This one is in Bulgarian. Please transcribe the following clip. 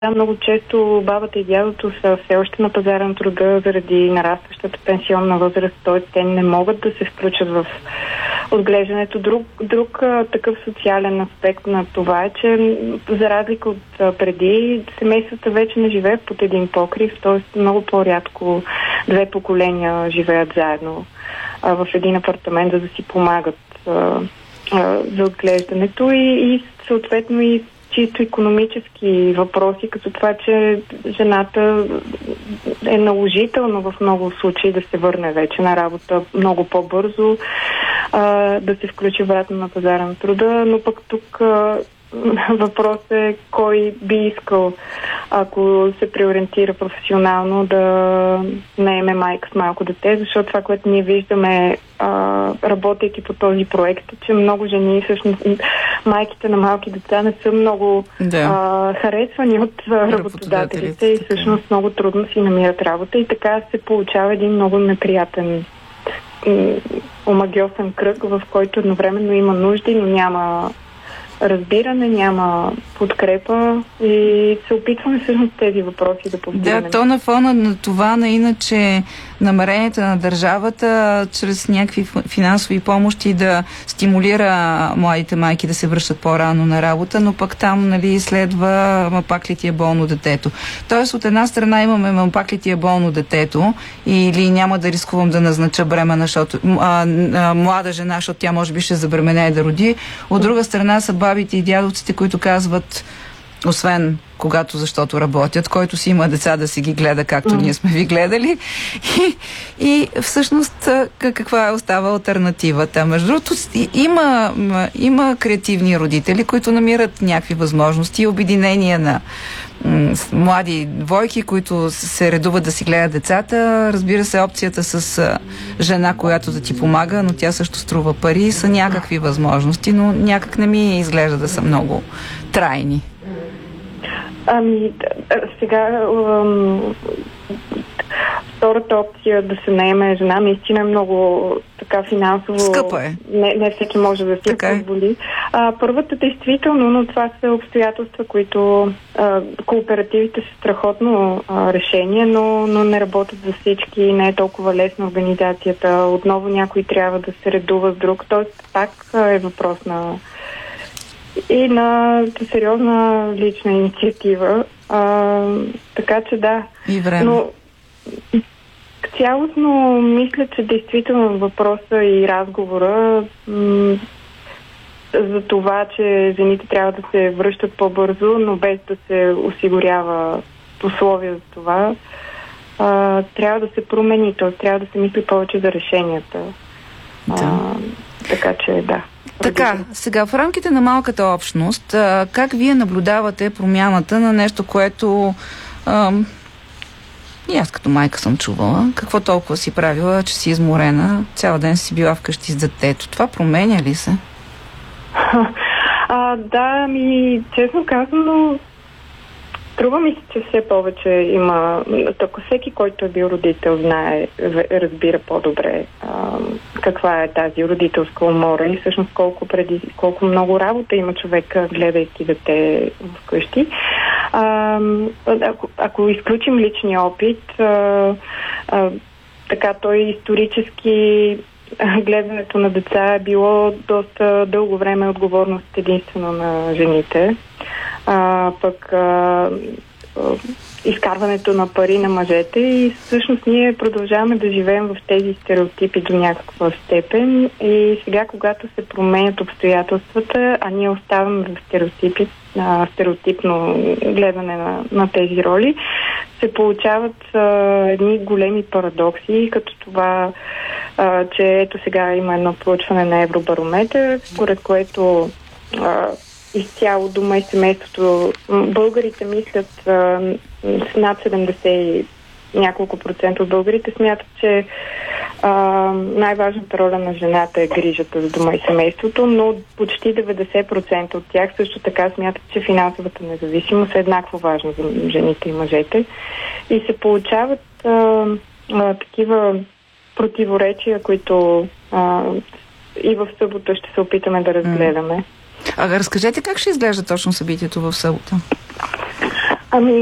много често бабата и дядото са все още на пазара на труда заради нарастващата пенсионна възраст, т.е. те не могат да се включат в отглеждането. Друг такъв социален аспект на това е, че за разлика от преди, семействата вече не живеят под един покрив, т.е. много по-рядко две поколения живеят заедно в един апартамент, за да си помагат за отглеждането и съответно и чисто икономически въпроси, като това, че жената е наложително в много случаи да се върне вече на работа много по-бързо, да се включи обратно на пазара на труда, но пък тук въпросът е кой би искал, ако се преориентира професионално, да наеме майка с малко дете, защото това, което ние виждаме, работейки по този проект, че много жени, всъщност майките на малки деца не са много харесвани от работодателите и всъщност много трудно си намират работа и така се получава един много неприятен омагьосан кръг, в който едновременно има нужди, но няма разбиране, няма подкрепа и се опитваме всъщност тези въпроси да повдигнем. Да, то на фона на това, на иначе намеренията на държавата чрез някакви финансови помощи да стимулира младите майки да се връщат по-рано на работа, но пък там, нали, следва пак ли ти е болно детето. Тоест, от една страна имаме пак ли ти е болно детето или няма да рискувам да назнача бремена, защото млада жена, защото тя може би ще забремене да роди. От друга страна са бабите и дядовците, които казват, освен когато, защото работят, който си има деца да си ги гледа, както ние сме ви гледали. И всъщност каква остава алтернативата? Между другото, има креативни родители, които намират някакви възможности, обединения на млади двойки, които се редуват да си гледат децата. Разбира се, опцията с жена, която да ти помага, но тя също струва пари, са някакви възможности, но някак не ми изглежда да са много трайни. Сега втората опция да се наеме жена наистина е много така финансово. Скъпа е. Не всеки може да си позволи. Първата действително, но това са обстоятелства, които кооперативите са страхотно решение, но не работят за всички, не е толкова лесна организацията. Отново някой трябва да се редува с друг. Тоест пак е въпрос на сериозна лична инициатива. Така че да. И време. Но цялостно мисля, че действително въпроса и разговора за това, че жените трябва да се връщат по-бързо, но без да се осигурява условия за това, трябва да се промени. Т.е. трябва да се мисли повече за решенията. Така че да. Така, сега в рамките на малката общност, как вие наблюдавате промяната на нещо, което и аз като майка съм чувала? Какво толкова си правила, че си изморена, цял ден си била вкъщи с детето? Това променя ли се? Да, честно казано, струва ми се, че все повече има. Така всеки, който е бил родител, знае, разбира по-добре каква е тази родителска умора и всъщност колко много работа има човек, гледайки дете вкъщи. Ако изключим личния опит, така той исторически гледането на деца е било доста дълго време отговорност единствено на жените. Пък изкарването на пари на мъжете и всъщност ние продължаваме да живеем в тези стереотипи до някаква степен и сега, когато се променят обстоятелствата, а ние оставаме в стереотипно гледане на тези роли, се получават едни големи парадокси, като това, че ето сега има едно проучване на Евробарометър, според което изцяло дома и семейството българите мислят с над 70 няколко процента от българите смятат, че най-важната роля на жената е грижата за дома и семейството, но почти 90% от тях също така смятат, че финансовата независимост е еднакво важна за жените и мъжете. И се получават такива противоречия, които и в събота ще се опитаме да разгледаме. Разкажете как ще изглежда точно събитието в събота? Ами,